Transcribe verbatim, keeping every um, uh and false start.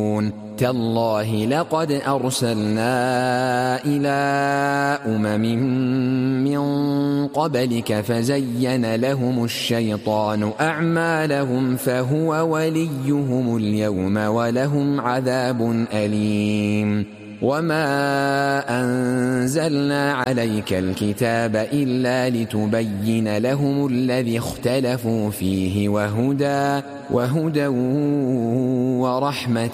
تالله لقد أرسلنا إلى أمم من قبلك فزين لهم الشيطان أعمالهم فهو وليهم اليوم ولهم عذاب أليم وما أنزلنا عليك الكتاب إلا لتبين لهم الذي اختلفوا فيه وهدى وهدى ورحمة